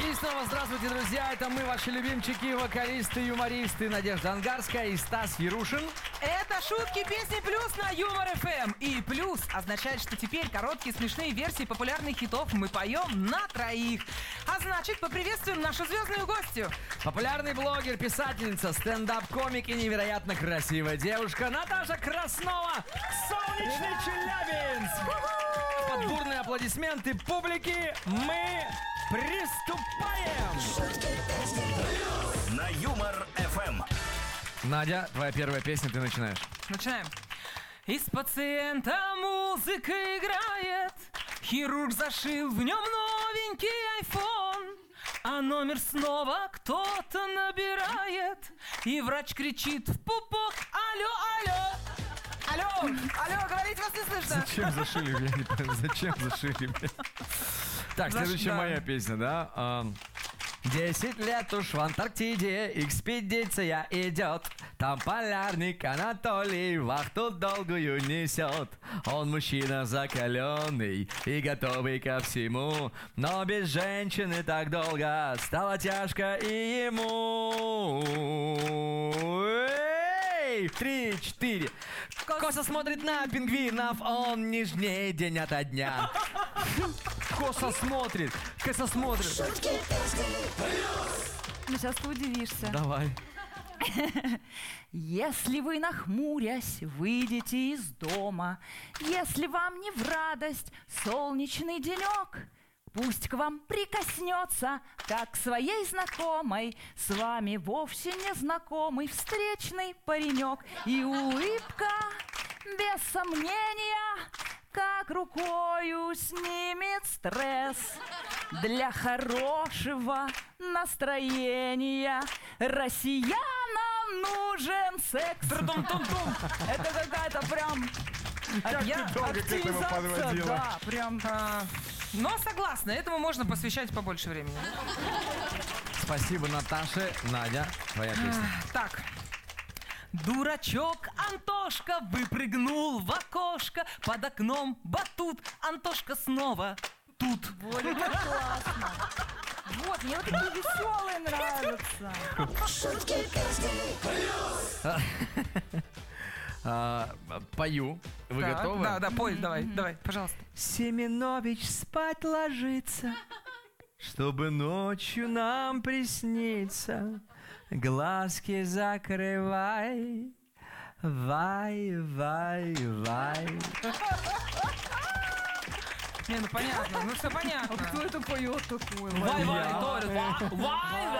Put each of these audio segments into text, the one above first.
И снова здравствуйте, друзья. Это мы, ваши любимчики, вокалисты, юмористы Надежда Ангарская и Стас Ярушин. Это шутки, песни плюс на Юмор ФМ. И плюс означает, что теперь короткие смешные версии популярных хитов мы поем на троих. А значит, поприветствуем нашу звездную гостью. Популярный блогер, писательница, стендап-комик и невероятно красивая девушка Наташа Краснова. Солнечный Челябинск. Под бурные аплодисменты публики мы приступаем. На Юмор ФМ. Надя, твоя первая песня, ты начинаешь. Начинаем. Из пациента музыка играет, хирург зашил в нем новенький айфон, а номер снова кто-то набирает, и врач кричит в пупок: алло, алло. Алло, алло, говорите, вас не слышно. Зачем зашили? Я не понимаю, зачем зашили? Так, следующая моя песня, да? 10 лет уж в Антарктиде экспедиция идет. Там полярник Анатолий вахту долгую несет. Он мужчина закаленный и готовый ко всему, но без женщины так долго стало тяжко и ему. 3, 4. Косо смотрит на пингвинов, он нежнее день ото дня. Косо смотрит, косо смотрит. Ну, сейчас ты удивишься. Давай. Если вы, нахмурясь, выйдете из дома, если вам не в радость солнечный денек, пусть к вам прикоснется, как к своей знакомой, с вами вовсе не знакомый встречный паренек. И улыбка, без сомнения, как рукою снимет стресс. Для хорошего настроения россиянам нужен секс. Это какая-то прям активизация. Да, прям. Но согласна, этому можно посвящать побольше времени. Спасибо, Наташе. Надя, твоя песня. Так. Дурачок Антошка выпрыгнул в окошко, под окном батут, Антошка снова тут. Боже, как классно. Вот, мне вот такие веселые нравятся. Пою. Вы Так, готовы? Да, пой, давай, пожалуйста. Семенович спать ложится, чтобы ночью нам присниться. Глазки закрывай, вай, вай, вай. Не, ну понятно, ну все понятно. Кто это поет такое? Вай, вай.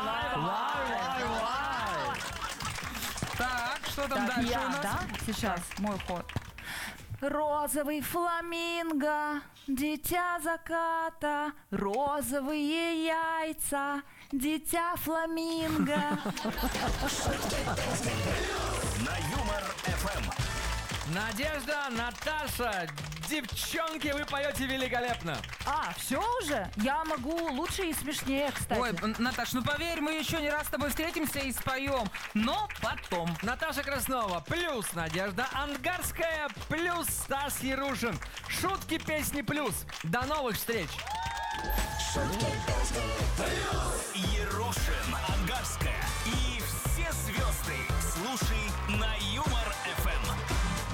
Так, что там Так, дальше я, у нас? да? Сейчас, мой ход. Розовый фламинго, дитя заката, розовые яйца, дитя фламинго. На Юмор ФМ. Надежда, Наташа, девчонки, вы поете великолепно. А, все уже? Я могу лучше и смешнее, кстати. Ой, Наташ, ну поверь, мы еще не раз с тобой встретимся и споем, но потом. Наташа Краснова плюс Надежда Ангарская плюс Стас Ярушин. Шутки, песни плюс. До новых встреч. Ярушин, Ангарская и все звезды. Слушай